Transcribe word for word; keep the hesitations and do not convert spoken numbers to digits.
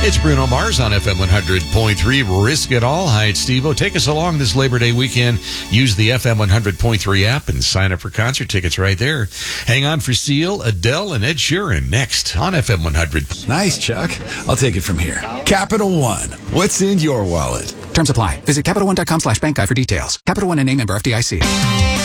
It's Bruno Mars on F M one hundred point three. Risk It All. Hi, it's Steve-O. Take us along this Labor Day weekend. Use the F M one hundred point three app and sign up for concert tickets right there. Hang on for Seal, Adele, and Ed Sheeran next on F M one hundred. Nice, Chuck. I'll take it from here. Capital One. What's in your wallet? Terms apply. Visit CapitalOne.com slash bank guide for details. Capital One and a member F D I C.